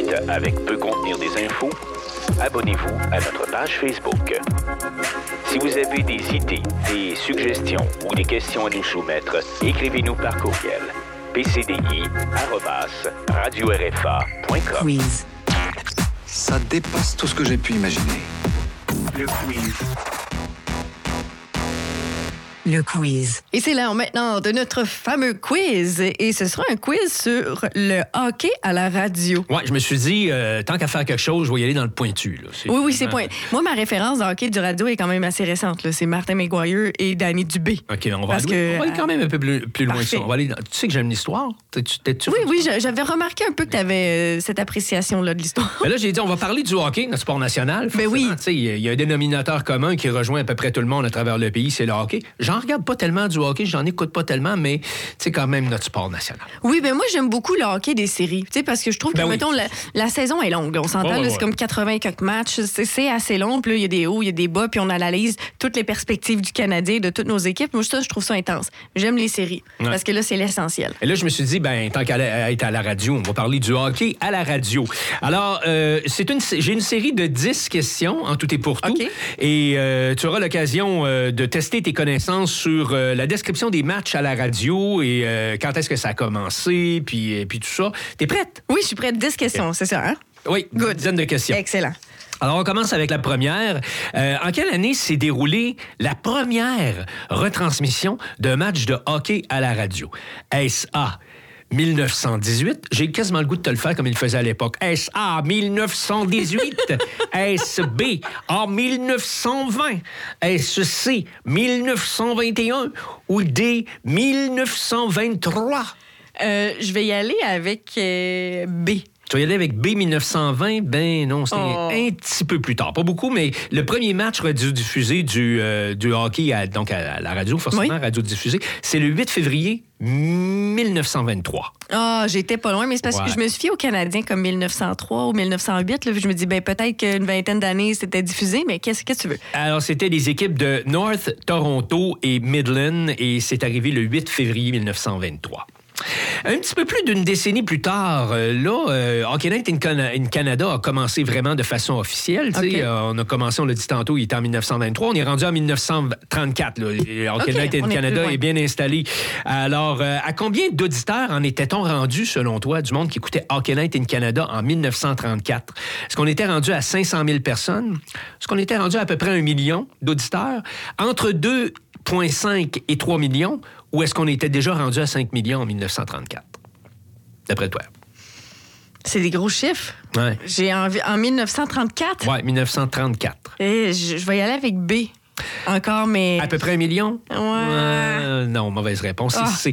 avec peut contenir des infos, abonnez-vous à notre page Facebook. Si vous avez des idées, des suggestions ou des questions à nous soumettre, écrivez-nous par courriel. pcdi@radio-rfa.com. Quiz. Ça dépasse tout ce que j'ai pu imaginer. Le quiz. Le quiz. Et c'est l'heure maintenant de notre fameux quiz. Et ce sera un quiz sur le hockey à la radio. Ouais, je me suis dit, tant qu'à faire quelque chose, je vais y aller dans le pointu. Là. Oui, c'est point. Moi, ma référence de hockey du radio est quand même assez récente. Là. C'est Martin McGuire et Danny Dubé. OK, on va aller quand même un peu plus loin que ça. On va aller tu sais que j'aime l'histoire? Oui, j'avais remarqué un peu que tu avais cette appréciation-là de l'histoire. Mais là, j'ai dit, on va parler du hockey, notre sport national. Ben oui. Il y a un dénominateur commun qui rejoint à peu près tout le monde à travers le pays, c'est le hockey. J'en regarde pas tellement du hockey, j'en écoute pas tellement, mais c'est quand même notre sport national. Oui, ben moi, j'aime beaucoup le hockey des séries. Parce que je trouve que, mettons, la saison est longue. On s'entend, là, c'est comme 80 quelques matchs. C'est assez long. Puis là, il y a des hauts, il y a des bas. Puis on analyse toutes les perspectives du Canadien, de toutes nos équipes. Moi, ça, je trouve ça intense. J'aime les séries. Parce que là, c'est l'essentiel. Et là, je me suis dit, tant qu'à être à la radio, on va parler du hockey à la radio. Alors, j'ai une série de 10 questions en tout et pour tout. Okay. Et tu auras l'occasion de tester tes connaissances sur la description des matchs à la radio et quand est-ce que ça a commencé, puis tout ça. T'es prête? Oui, je suis prête. 10 questions, c'est ça, hein? Oui, une dizaine de questions. Excellent. Alors, on commence avec la première. En quelle année s'est déroulée la première retransmission d'un match de hockey à la radio? Est-ce A, 1918? J'ai quasiment le goût de te le faire comme il le faisait à l'époque. Est-ce A, 1918? Est-ce B, en 1920? Est-ce C, 1921? Ou D, 1923? Je vais y aller avec B. Tu vas y aller avec B 1920? Ben non, c'était un petit peu plus tard. Pas beaucoup, mais le premier match radiodiffusé du hockey à la radio, forcément, radiodiffusé, c'est le 8 février 1923. J'étais pas loin, mais c'est parce que je me suis fiée aux Canadiens comme 1903 ou 1908. Là, je me dis, peut-être qu'une vingtaine d'années, c'était diffusé, mais qu'est-ce que tu veux? Alors, c'était des équipes de North, Toronto et Midland, et c'est arrivé le 8 février 1923. Un petit peu plus d'une décennie plus tard, Hockey Night in Canada a commencé vraiment de façon officielle. Okay. On a commencé, on l'a dit tantôt, il était en 1923. On est rendu en 1934. Hockey Night in Canada est bien installé. Alors, à combien d'auditeurs en était-on rendu, selon toi, du monde qui écoutait Hockey Night in Canada en 1934? Est-ce qu'on était rendu à 500 000 personnes? Est-ce qu'on était rendu à peu près 1 million d'auditeurs? Entre 2,5 et 3 millions? Ou est-ce qu'on était déjà rendu à 5 millions en 1934? D'après toi? C'est des gros chiffres. Ouais. J'ai envie... En 1934? Oui, 1934. Et je vais y aller avec B. Encore, mais... À peu près 1 million? Ouais. Non, mauvaise réponse. C'est